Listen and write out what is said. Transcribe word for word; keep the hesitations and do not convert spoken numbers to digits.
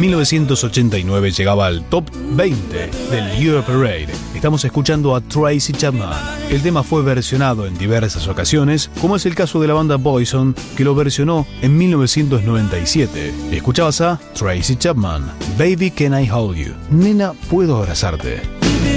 mil novecientos ochenta y nueve llegaba al top veinte del Year Parade. Estamos escuchando a Tracy Chapman. El tema fue versionado en diversas ocasiones, como es el caso de la banda Boyzone, que lo versionó en mil novecientos noventa y siete. Escuchabas a Tracy Chapman, Baby Can I Hold You, Nena, ¿puedo abrazarte?